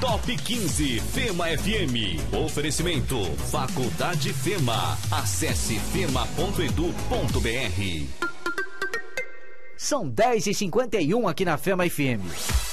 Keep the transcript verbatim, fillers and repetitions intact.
Top quinze Fema F M. Oferecimento Faculdade Fema. Acesse fema ponto edu ponto br. São dez e cinquenta e um aqui na Fema F M.